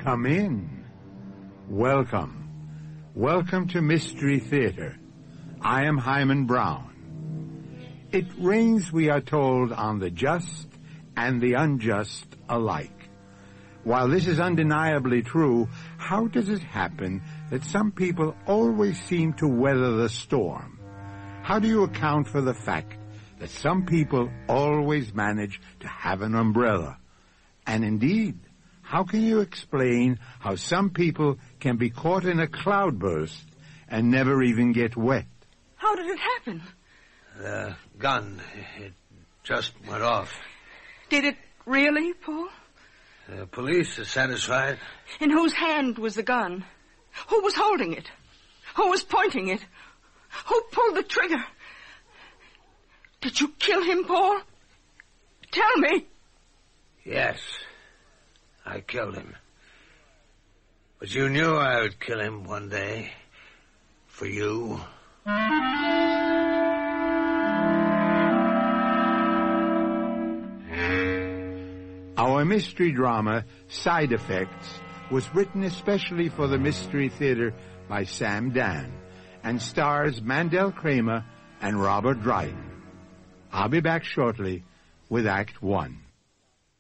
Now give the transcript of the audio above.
Come in. Welcome. Welcome to Mystery Theater. I am Hyman Brown. It rains, we are told, on the just and the unjust alike. While this is undeniably true, how does it happen that some people always seem to weather the storm? How do you account for the fact that some people always manage to have an umbrella? And indeed, how can you explain how some people can be caught in a cloudburst and never even get wet? How did it happen? The gun, it just went off. Did it really, Paul? The police are satisfied. In whose hand was the gun? Who was holding it? Who was pointing it? Who pulled the trigger? Did you kill him, Paul? Tell me. Yes, I killed him. But you knew I would kill him one day. For you. Our mystery drama, Side Effects, was written especially for the Mystery Theater by Sam Dan and stars Mandel Kramer and Robert Dryden. I'll be back shortly with Act One.